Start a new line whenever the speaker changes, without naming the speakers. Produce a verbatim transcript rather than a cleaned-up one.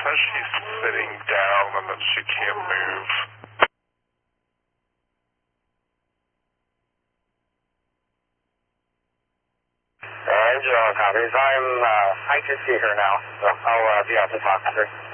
says she's sitting down and that she can't move.
Angela copies. I'm, uh, I can see her now, so I'll uh, be out to talk to her.